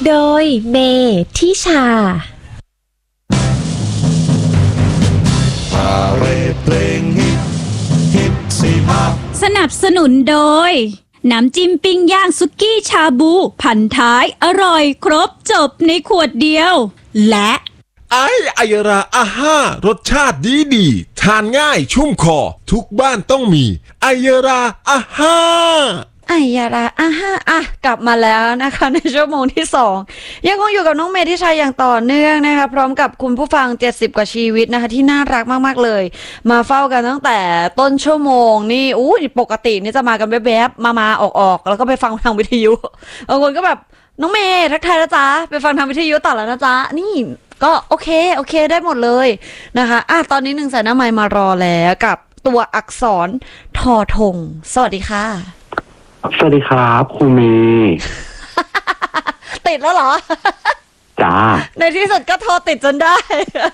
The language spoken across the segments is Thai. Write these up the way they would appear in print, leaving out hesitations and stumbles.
โดยเมทิชาพาเรดเพลงฮิตสี่ภาคสนับสนุนโดยน้ำจิ้มปิ้งย่างสุกี้ชาบูพันท้ายอร่อยครบจบในขวดเดียวและไอราอาห้ารสชาติดีทานง่ายชุ่มคอทุกบ้านต้องมีไอราอาห้าไอยาระกลับมาแล้วนะคะในชั่วโมงที่2ยังคงอยู่กับน้องเมธิชัยอย่างต่อเนื่องนะคะพร้อมกับคุณผู้ฟัง70กว่าชีวิตนะคะที่น่ารักมากๆเลยมาเฝ้ากันตั้งแต่ต้นชั่วโมงนี่ปกตินี่จะมากันแวบๆมาออกแล้วก็ไปฟังทางวิทยุบางคนก็แบบน้องเมย์ทักทายนะจ๊ะไปฟังทางวิทยุต่อแล้วนะจ๊ะนี่ก็โอเคได้หมดเลยนะคะตอนนี้1 สายหน้าไมค์มารอแล้วกับตัวอักษรทอธงสวัสดีค่ะสวัสดีครับครูเมย์ติดแล้วเหรอจ้าในที่สุดก็โทรติดจนได้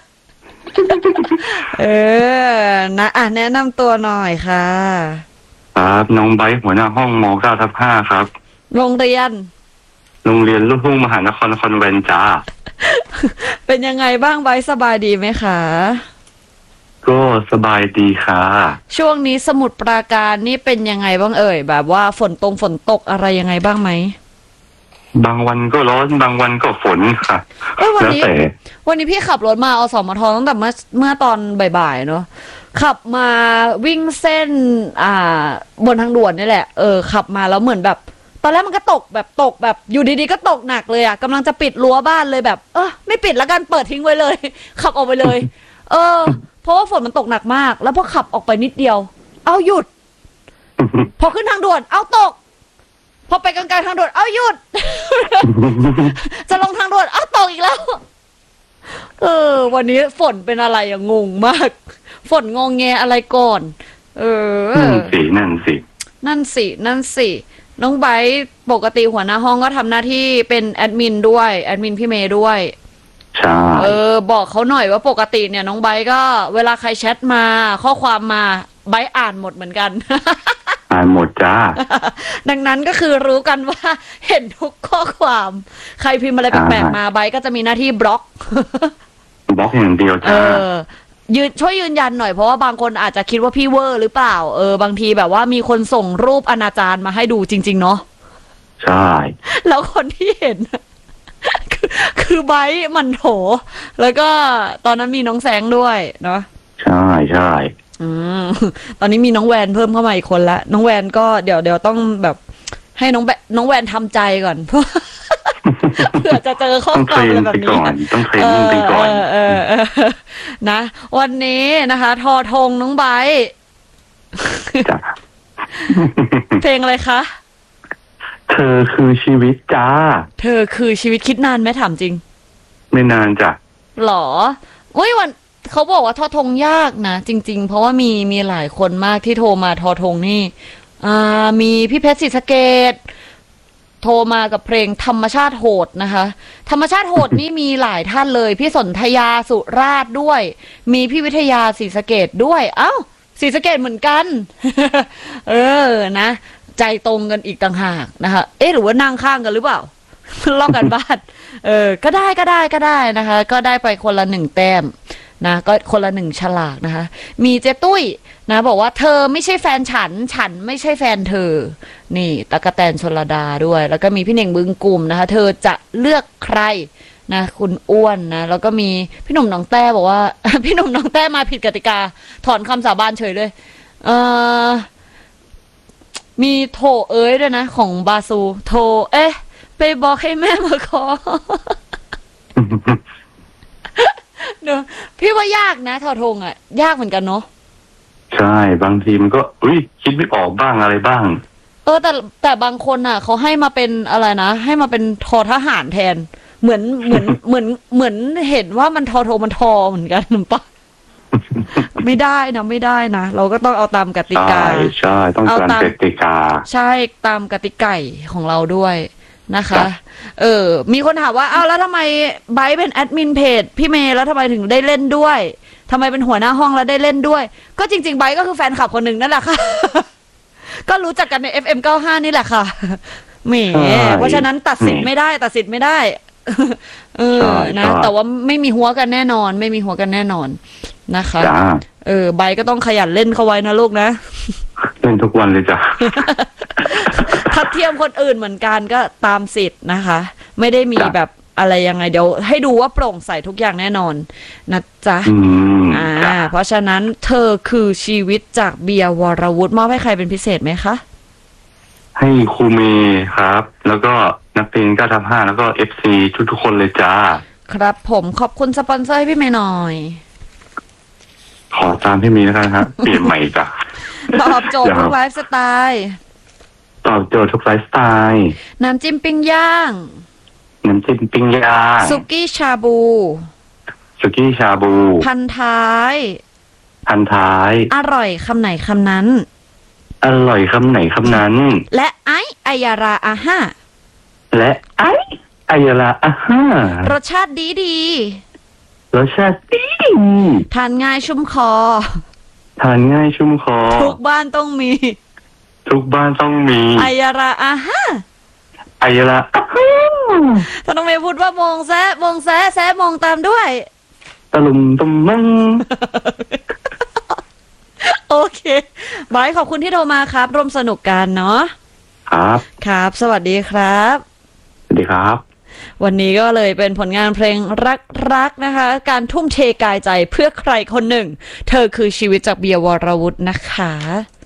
นะแนะนำตัวหน่อยค่ะครับน้องไบร์ทหัวหน้าห้องม.9/5ครับโรงเรียนลูกทุ่งมหานครคอนแวนต์จ้าเป็นยังไงบ้างไบร์ทสบายดีไหมคะก็สบายดีค่ะช่วงนี้สมุทรปราการนี่เป็นยังไงบ้างเอ่ยแบบว่าฝนตกอะไรยังไงบ้างไหมบางวันก็ร้อนบางวันก็ฝนค่ะวันนี้พี่ขับรถมาอสมทตั้งแต่เมื่อตอนบ่ายๆเนาะขับมาวิ่งเส้นบนทางด่วนนี่แหละขับมาแล้วเหมือนแบบตอนแรกมันก็ตกแบบอยู่ดีๆก็ตกหนักเลยกำลังจะปิดรั้วบ้านเลยแบบไม่ปิดแล้วกันเปิดทิ้งไว้เลยขับออกไปเลยเพราะว่าฝนมันตกหนักมากแล้วพอขับออกไปนิดเดียวหยุดพอขึ้นทางด่วนตกพอไปกลางๆทางด่วนหยุด จะลงทางด่วนตกอีกแล้ววันนี้ฝนเป็นอะไรงงมากฝนงงแงอะไรก่อนนั่นสิน้องไบร์ทปกติหัวหน้าห้องก็ทำหน้าที่เป็นแอดมินด้วยแอดมินพี่เมย์ด้วยใช่บอกเขาหน่อยว่าปกติเนี่ยน้องไบร์ทก็เวลาใครแชทมาข้อความมาไบร์ทอ่านหมดเหมือนกันอ่านหมดจ้าดังนั้นก็คือรู้กันว่าเห็นทุกข้อความใครพิมพ์อะไรแปลกๆมาไบร์ทก็จะมีหน้าที่บล็อกอย่างเดียวจ้าช่วยยืนยันหน่อยเพราะว่าบางคนอาจจะคิดว่าพี่เวอร์หรือเปล่าบางทีแบบว่ามีคนส่งรูปอนาจารมาให้ดูจริงๆเนาะใช่แล้วคนที่เห็นคือไบร์ทมันโถแล้วก็ตอนนั้นมีน้องแสงด้วยเนาะใช่ตอนนี้มีน้องแวนเพิ่มเข้ามาอีกคนละน้องแวนก็เดี๋ยวต้องแบบให้น้องแวนทำใจก่อนเพื่อจะเจอข้อความอะไรแบบนี้ต้องเทรนไปก่อนนะวันนี้นะคะทอธงน้องไบร์ทเพลงอะไรคะเธอคือชีวิตจ้าเธอคือชีวิตคิดนานไหมถามจริงไม่นานจ้ะหรอวันเขาบอกว่าทอธงยากนะจริงๆเพราะว่ามีหลายคนมากที่โทรมาทอธงนี่มีพี่เพชรศรีสะเกษโทรมากับเพลงธรรมชาติโหดนะคะธรรมชาติโหดนี่มีหลายท่านเลยพี่สนธยาสุราษฎร์ด้วยมีพี่วิทยาศรีสะเกษด้วยศรีสะเกษเหมือนกันนะใจตรงกันอีกต่างหากนะคะหรือว่านั่งข้างกันหรือเปล่าลอกกันบ้านก็ได้นะคะก็ได้ไปคนละ1แต้มนะก็คนละ1ฉลากนะคะมีเจ๊ตุ้ยนะบอกว่าเธอไม่ใช่แฟนฉันไม่ใช่แฟนเธอนี่ตะกะแตนชลดาด้วยแล้วก็มีพี่เน่งบึงกลุ่มนะคะเธอจะเลือกใครนะคุณอ้วนนะแล้วก็มีพี่หนุ่มน้องแต้บอกว่าพี่หนุ่มน้องแต้มาผิดกติกาถอนคำสาบานเฉยเลยมีโถด้วยนะของบาซูโถไปบอกให้แม่มาขอเนอะพี่ว่ายากนะทอธงยากเหมือนกันเนาะใช่บางทีมันก็คิดไม่ออกบ้างอะไรบ้างแต่บางคนเขาให้มาเป็นอะไรนะให้มาเป็นทอทหารแทนเหมือนเห็นว่ามันทอมันทอเหมือนกันหรือเปล่าไม่ได้นะเราก็ต้องเอาตามกติกาใช่ต้องตามกติกาใช่ตามกติกาของเราด้วยนะคะมีคนถามว่าแล้วทำไมไบร์ทเป็นแอดมินเพจพี่เมย์แล้วทำไมถึงได้เล่นด้วยทำไมเป็นหัวหน้าห้องแล้วได้เล่นด้วยก็จริงๆไบร์ทก็คือแฟนคลับคนหนึ่งนั่นแหละค่ะก็รู้จักกันใน FM 95นี่แหละค่ะแหมใช่เพราะฉะนั้นตัดสินไม่ได้เออใช่นะใช่แต่ว่าไม่มีหัวกันแน่นอน ไม่มีหัวกันแน่นอนนะคะจ้าใบก็ต้องขยันเล่นเข้าไว้นะลูกนะเล่นทุกวันเลยจ้ะทัดเทียมคนอื่นเหมือนกันก็ตามสิทธิ์นะคะ ไม่ได้มีจ้ะแบบอะไรยังไงเดี๋ยวให้ดูว่าโปร่งใสทุกอย่างแน่นอนนะจ๊ะจ้ะเพราะฉะนั้นเธอคือชีวิตจากเบียร์วรวุฒิมอบให้ใครเป็นพิเศษไหมคะให้ครูเมย์ครับ แล้วก็นักเพลง9ทับ5แล้วก็ FC ทุกๆคนเลยจ้าครับผมขอบคุณสปอนเซอร์ให้พี่เมย์หน่อยขอตามพี่เมย์แล้วกันครับ เปลี่ยนใหม่จ้ะตอบโจทย์ทุกไลฟ์สไตล์ตอบโจทย์ทุกไลฟ์สไตล์น้ำจิ้มปิ้งย่างน้ำจิ้มปิ้งย่างสุกี้ชาบูสุกี้ชาบูพันท้ายพันท้ายอร่อยคำไหนคำนั้นอร่อยคำไหนคำนั้นและไอายาราอาห้าและไอ้ไอยาลาอาห้ารสชาติดีดีรสชาติดีทานง่ายชุ่มคอทานง่ายชุ่มคอทุกบ้านต้องมีทุกบ้านต้องมีอายาราอาห้าไอยาลาอาห้าถ้าน้องเมย์พูดว่ามงแซะแซะมงตามด้วยตะลุมตุมมังโอเคบายขอบคุณที่โทรมาครับร่วมสนุกกันเนาะครับครับ สวัสดีครับสวัสดีครับวันนี้ก็เลยเป็นผลงานเพลงรักนะคะ การทุ่มเทกายใจเพื่อใครคนหนึ่ง เธอคือชีวิตจากเบียร์วรวุฒินะคะ